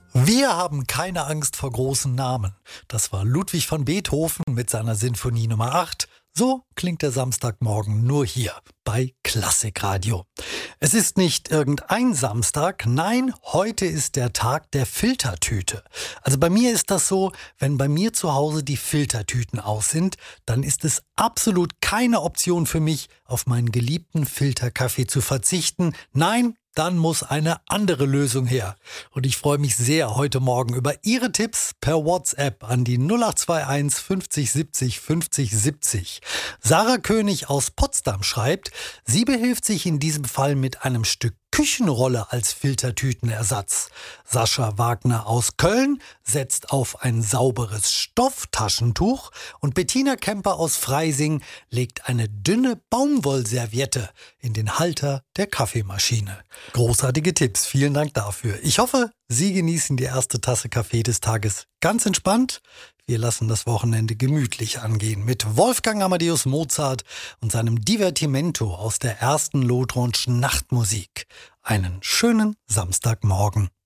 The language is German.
Wir haben keine Angst vor großen Namen. Das war Ludwig van Beethoven mit seiner Sinfonie Nummer 8. So klingt der Samstagmorgen nur hier bei Klassikradio. Es ist nicht irgendein Samstag, nein, heute ist der Tag der Filtertüte. Also bei mir ist das so, wenn bei mir zu Hause die Filtertüten aus sind, dann ist es absolut keine Option für mich, auf meinen geliebten Filterkaffee zu verzichten. Nein, dann muss eine andere Lösung her. Und ich freue mich sehr heute Morgen über Ihre Tipps per WhatsApp an die 0821 50 70 50 70. Sarah König aus Potsdam schreibt, sie behilft sich in diesem Fall mit einem Stück Küchenrolle als Filtertütenersatz. Sascha Wagner aus Köln setzt auf ein sauberes Stofftaschentuch und Bettina Kemper aus Freising legt eine dünne Baumwollserviette in den Halter der Kaffeemaschine. Großartige Tipps, vielen Dank dafür. Ich hoffe, Sie genießen die erste Tasse Kaffee des Tages ganz entspannt. Wir lassen das Wochenende gemütlich angehen mit Wolfgang Amadeus Mozart und seinem Divertimento aus der ersten Lothronschen Nachtmusik. Einen schönen Samstagmorgen.